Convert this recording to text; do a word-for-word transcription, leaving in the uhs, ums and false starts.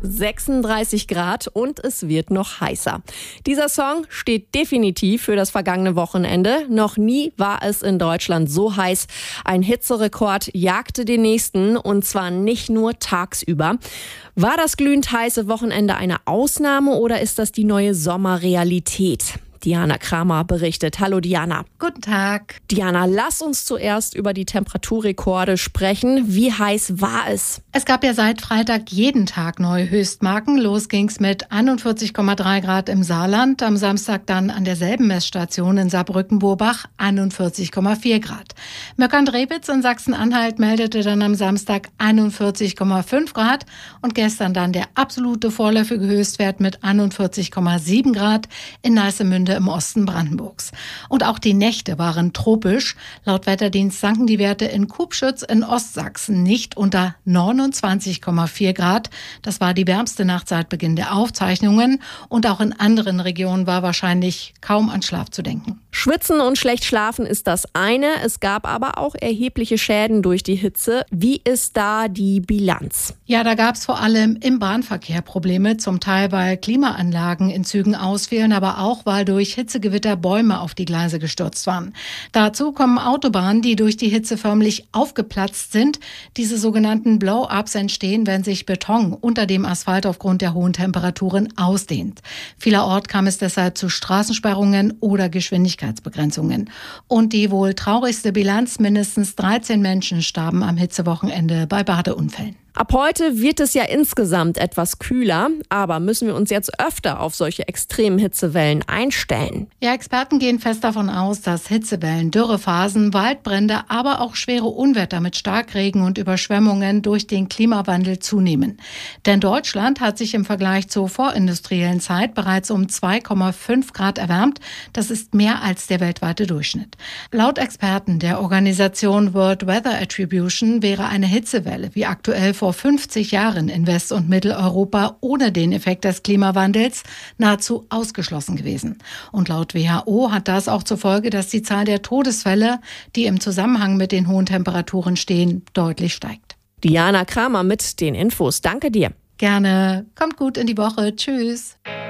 sechsunddreißig Grad und es wird noch heißer. Dieser Song steht definitiv für das vergangene Wochenende. Noch nie war es in Deutschland so heiß. Ein Hitzerekord jagte den nächsten und zwar nicht nur tagsüber. War das glühend heiße Wochenende eine Ausnahme oder ist das die neue Sommerrealität? Diana Kramer berichtet. Hallo Diana. Guten Tag. Diana, lass uns zuerst über die Temperaturrekorde sprechen. Wie heiß war es? Es gab ja seit Freitag jeden Tag neue Höchstmarken. Los ging's mit einundvierzig Komma drei Grad im Saarland. Am Samstag dann an derselben Messstation in Saarbrücken-Burbach einundvierzig Komma vier Grad. Möckern-Drewitz in Sachsen-Anhalt meldete dann am Samstag einundvierzig Komma fünf Grad und gestern dann der absolute vorläufige Höchstwert mit einundvierzig Komma sieben Grad in Neißemünde im Osten Brandenburgs. Und auch die Nächte waren tropisch. Laut Wetterdienst sanken die Werte in Kubschütz in Ostsachsen nicht unter neunundzwanzig Komma vier Grad. Das war die wärmste Nacht seit Beginn der Aufzeichnungen. Und auch in anderen Regionen war wahrscheinlich kaum an Schlaf zu denken. Schwitzen und schlecht schlafen ist das eine. Es gab aber auch erhebliche Schäden durch die Hitze. Wie ist da die Bilanz? Ja, da gab es vor allem im Bahnverkehr Probleme. Zum Teil, weil Klimaanlagen in Zügen ausfielen, aber auch, weil durch Hitzegewitter Bäume auf die Gleise gestürzt waren. Dazu kommen Autobahnen, die durch die Hitze förmlich aufgeplatzt sind. Diese sogenannten Blow-ups entstehen, wenn sich Beton unter dem Asphalt aufgrund der hohen Temperaturen ausdehnt. Vielerorts kam es deshalb zu Straßensperrungen oder Geschwindigkeitsbegrenzungen. Und die wohl traurigste Bilanz: mindestens dreizehn Menschen starben am Hitzewochenende bei Badeunfällen. Ab heute wird es ja insgesamt etwas kühler, aber müssen wir uns jetzt öfter auf solche extremen Hitzewellen einstellen? Ja, Experten gehen fest davon aus, dass Hitzewellen, Dürrephasen, Waldbrände, aber auch schwere Unwetter mit Starkregen und Überschwemmungen durch den Klimawandel zunehmen. Denn Deutschland hat sich im Vergleich zur vorindustriellen Zeit bereits um zwei Komma fünf Grad erwärmt. Das ist mehr als der weltweite Durchschnitt. Laut Experten der Organisation World Weather Attribution wäre eine Hitzewelle wie aktuell vor fünfzig Jahren in West- und Mitteleuropa ohne den Effekt des Klimawandels nahezu ausgeschlossen gewesen. Und laut W H O hat das auch zur Folge, dass die Zahl der Todesfälle, die im Zusammenhang mit den hohen Temperaturen stehen, deutlich steigt. Diana Kramer mit den Infos. Danke dir. Gerne. Kommt gut in die Woche. Tschüss.